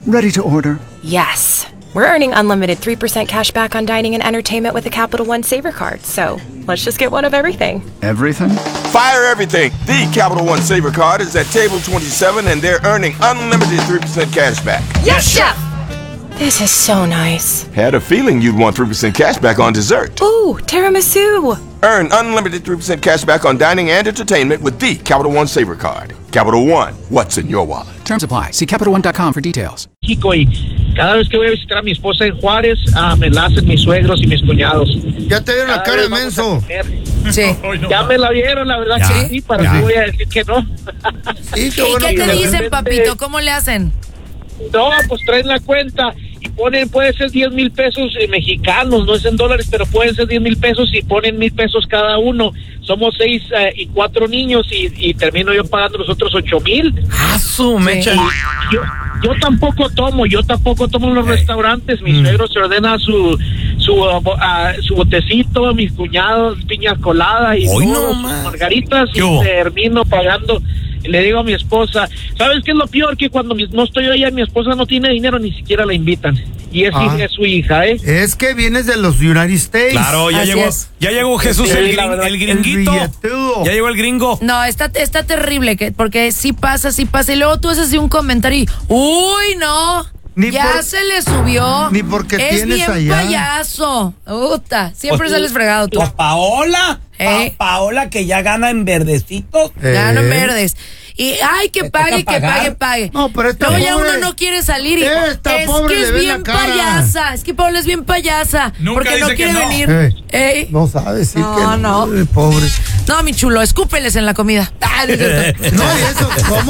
Ready to order. Yes. We're earning unlimited 3% cash back on dining and entertainment with a Capital One Saver card. So let's just get one of everything. Everything? Fire everything. The Capital One Saver card is at table 27 and they're earning unlimited 3% cash back. Yes, Chef! This is so nice. Had a feeling you'd want 3% cash back on dessert. Ooh, tiramisu. Earn unlimited 3% cash back on dining and entertainment with the Capital One Saver card. Capital One, what's in your wallet? Terms apply. See CapitalOne.com for details. México y cada vez que voy a visitar a mi esposa en Juárez, me la hacen mis suegros y mis cuñados. Ya te vieron la cara de menso. Sí. Ya me la vieron, la verdad que sí, para qué voy a decir que no. Sí, qué ¿Y bueno qué que te la dicen, gente- papito? ¿Cómo le hacen? No, pues traen la cuenta y ponen, puede ser 10,000 pesos mexicanos, no es en dólares, pero pueden ser 10,000 pesos y ponen 1,000 pesos cada uno. Somos 6 y 4 niños y termino yo pagando los otros 8,000. ¡Ah, su mecha! Yo tampoco tomo en los restaurantes. Mi suegro se ordena su botecito, mis cuñados, piña colada y ¡Hoy todo, no sus más! margaritas ¿Qué y hubo? termino pagando. Y le digo a mi esposa, ¿sabes qué es lo peor? Que cuando no estoy allá, mi esposa no tiene dinero, ni siquiera la invitan. Y es su hija, ¿eh? Es que vienes de los United States. Claro, Así es. ya llegó Jesús, Sí, el la verdad, el gringuito. billetudo. Ya llegó el gringo. No, está terrible, porque sí pasa. Y luego tú haces así un comentario y, ¡uy, no! Ni ya por- se le subió. ni porque es tienes bien allá. payaso. Uta, siempre sales fregado tú. La Paola, Paola que ya gana en verdecitos. Gano en verdes. Y, ay, que pague. No, pero esta Luego ya pobre- uno no quiere salir y esta es pobre que le es ve bien la cara. payasa. Es que Paola es bien payasa. Nunca porque no dice que quiere no. venir. Ey. No sabe decir No, que no. Pobre. No, mi chulo, escúpeles en la comida. Ah, no es cierto. No, y eso, ¿cómo?